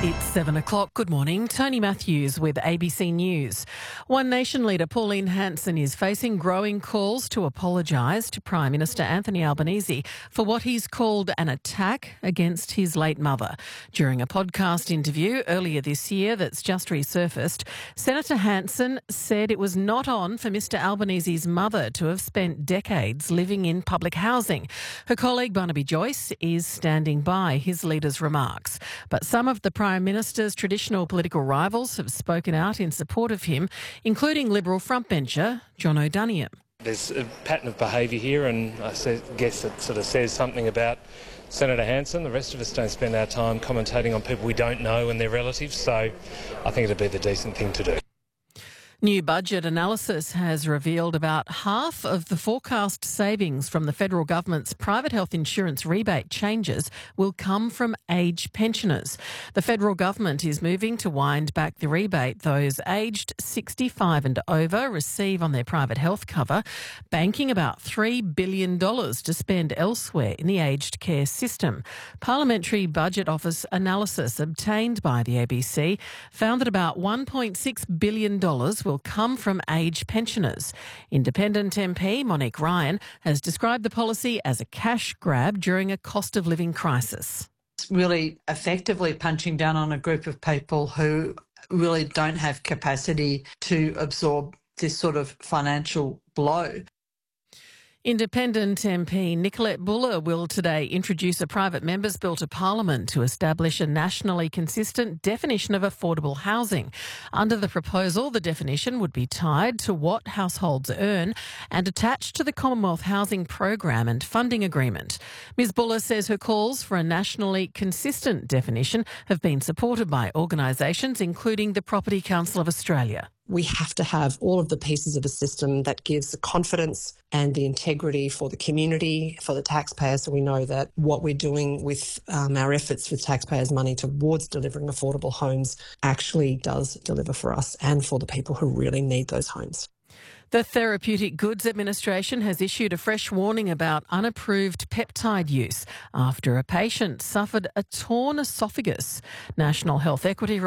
It's 7 o'clock. Good morning. Tony Matthews with ABC News. One Nation leader Pauline Hanson is facing growing calls to apologise to Prime Minister Anthony Albanese for what he's called an attack against his late mother. During a podcast interview earlier this year that's just resurfaced, Senator Hanson said it was not on for Mr Albanese's mother to have spent decades living in public housing. Her colleague Barnaby Joyce is standing by his leader's remarks. But some of the Prime Minister's traditional political rivals have spoken out in support of him, including Liberal frontbencher John O'Doniam. There's a pattern of behaviour here, and I guess it sort of says something about Senator Hanson. The rest of us don't spend our time commentating on people we don't know and their relatives, so I think it'd be the decent thing to do. New budget analysis has revealed about half of the forecast savings from the federal government's private health insurance rebate changes will come from aged pensioners. The federal government is moving to wind back the rebate those aged 65 and over receive on their private health cover, banking about $3 billion to spend elsewhere in the aged care system. Parliamentary Budget Office analysis obtained by the ABC found that about $1.6 billion will come from aged pensioners. Independent MP Monique Ryan has described the policy as a cash grab during a cost of living crisis. It's really effectively punching down on a group of people who really don't have capacity to absorb this sort of financial blow. Independent MP Nicolette Buller will today introduce a private member's bill to Parliament to establish a nationally consistent definition of affordable housing. Under the proposal, the definition would be tied to what households earn and attached to the Commonwealth Housing Program and funding agreement. Ms Buller says her calls for a nationally consistent definition have been supported by organisations including the Property Council of Australia. We have to have all of the pieces of a system that gives the confidence and the integrity for the community, for the taxpayer, so we know that what we're doing with our efforts with taxpayers' money towards delivering affordable homes actually does deliver for us and for the people who really need those homes. The Therapeutic Goods Administration has issued a fresh warning about unapproved peptide use after a patient suffered a torn esophagus. National Health Equity